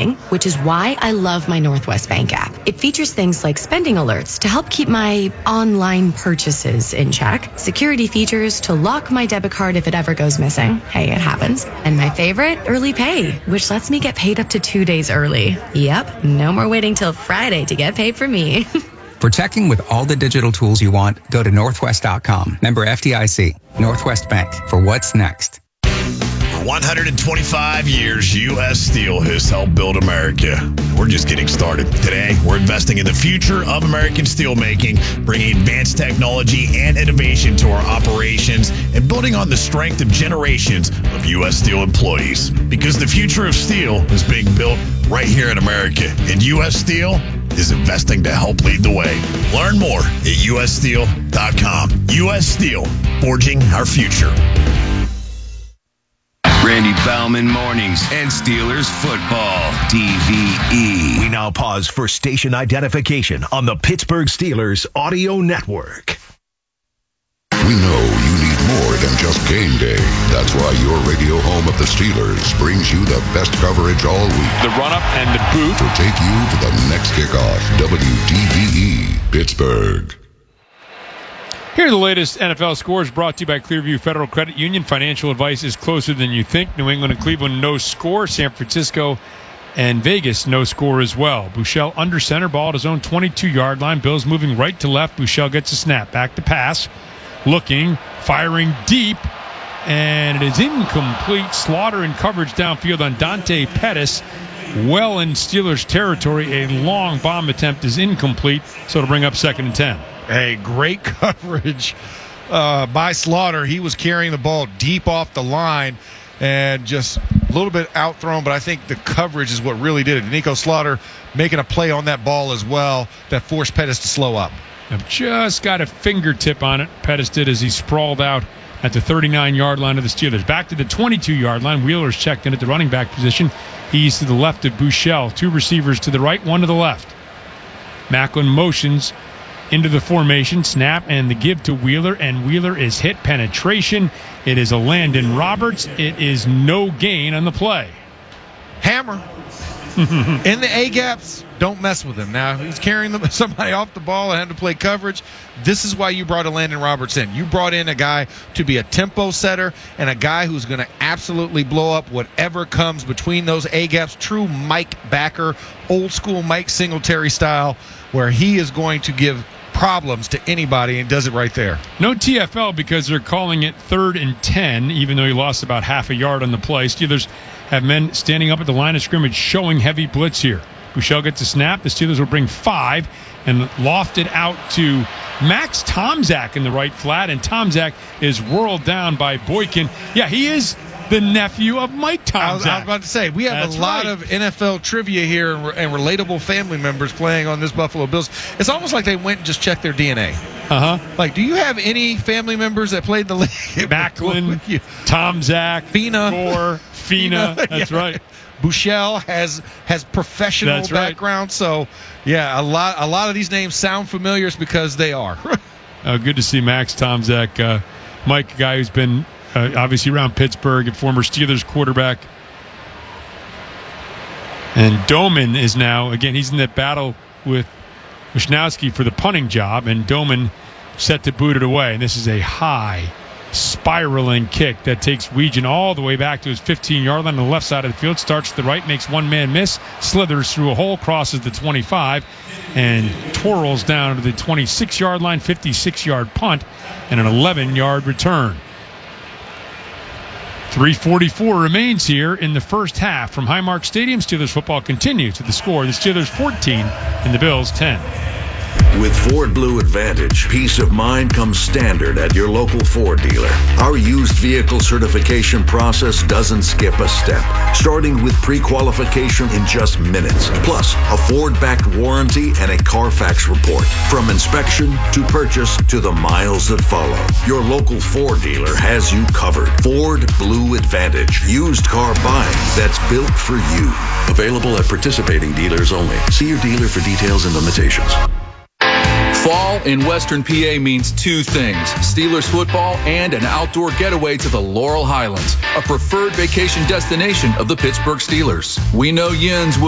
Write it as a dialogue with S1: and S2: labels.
S1: spending, which is why I love my Northwest Bank app. It features things like spending alerts to help keep my online purchases in check, security features to lock my debit card if it ever goes missing. Hey, it happens. And my favorite, early pay, which lets me get paid up to 2 days early. Yep, no more waiting till Friday to get paid for me.
S2: For checking with all the digital tools you want, go to northwest.com. Member FDIC. Northwest Bank. For what's next.
S3: For 125 years, U.S. Steel has helped build America. We're just getting started. Today, we're investing in the future of American steelmaking, bringing advanced technology and innovation to our operations, and building on the strength of generations of U.S. Steel employees. Because the future of steel is being built right here in America, and U.S. Steel is investing to help lead the way. Learn more at ussteel.com. U.S. Steel, forging our future.
S4: Randy Baumann Mornings and Steelers Football, DVE.
S5: We now pause for station identification on the Pittsburgh Steelers Audio Network.
S6: We know you need more than just game day. That's why your radio home of the Steelers brings you the best coverage all week.
S7: The run-up and the boot.
S6: To take you to the next kickoff, WDVE, Pittsburgh.
S7: Here are the latest NFL scores brought to you by Clearview Federal Credit Union. Financial advice is closer than you think. New England and Cleveland, no score. San Francisco and Vegas, no score as well. Buechele under center, ball at his own 22-yard line. Bills moving right to left. Buechele gets a snap. Back to pass. Looking, firing deep, and it is incomplete. Slaughter in coverage downfield on Dante Pettis. Well in Steelers territory. A long bomb attempt is incomplete, so it'll bring up 2nd and 10.
S8: Hey, great coverage by Slaughter. He was carrying the ball deep off the line and just a little bit outthrown, but I think the coverage is what really did it. Nico Slaughter making a play on that ball as well that forced Pettis to slow up.
S7: I've just got a fingertip on it. Pettis did as he sprawled out at the 39-yard line of the Steelers. Back to the 22-yard line. Wheeler's checked in at the running back position. He's to the left of Buechele. 2 receivers to the right, 1 to the left. Macklin motions into the formation, snap, and the give to Wheeler, and Wheeler is hit. Penetration. It is a Landon Roberts. It is no gain on the play.
S8: Hammer. In the A-gaps, don't mess with him. Now, he's carrying somebody off the ball and had to play coverage. This is why you brought a Landon Roberts in. You brought in a guy to be a tempo setter and a guy who's going to absolutely blow up whatever comes between those A-gaps. True Mike backer, old school Mike Singletary style, where he is going to give problems to anybody and does it right there.
S7: No TFL because they're calling it 3rd and 10, even though he lost about half a yard on the play. Steelers have men standing up at the line of scrimmage showing heavy blitz here. Buechele gets a snap. The Steelers will bring 5 and loft it out to Max Tomczak in the right flat, and Tomczak is whirled down by Boykin. Yeah, he is the nephew of Mike Tomczak.
S8: I was about to say, we have a lot of NFL trivia here and relatable family members playing on this Buffalo Bills. It's almost like they went and just checked their DNA. Like, do you have any family members that played the league?
S7: Macklin, Tomczak, Gore, Fina. That's right.
S8: Buechele has professional background, so yeah, a lot of these names sound familiar because they are.
S7: Good to see Max Tomczak, Mike, a guy who's been obviously around Pittsburgh, a former Steelers quarterback. And Doman is now, again, he's in that battle with Wisnowski for the punting job, and Doman set to boot it away. And this is a high, spiraling kick that takes Weegan all the way back to his 15-yard line on the left side of the field, starts to the right, makes one man miss, slithers through a hole, crosses the 25, and twirls down to the 26-yard line, 56-yard punt, and an 11-yard return. 3:44 remains here in the first half from Highmark Stadium. Steelers football continues with the score. The Steelers 14 and the Bills 10.
S5: With Ford Blue Advantage, peace of mind comes standard at your local Ford dealer. Our used vehicle certification process doesn't skip a step, starting with pre-qualification in just minutes, plus a Ford-backed warranty and a Carfax report. From inspection to purchase to the miles that follow, your local Ford dealer has you covered. Ford Blue Advantage, used car buying that's built for you. Available at participating dealers only. See your dealer for details and limitations.
S9: Fall in Western PA means 2 things: Steelers football and an outdoor getaway to the Laurel Highlands, a preferred vacation destination of the Pittsburgh Steelers. We know Yins will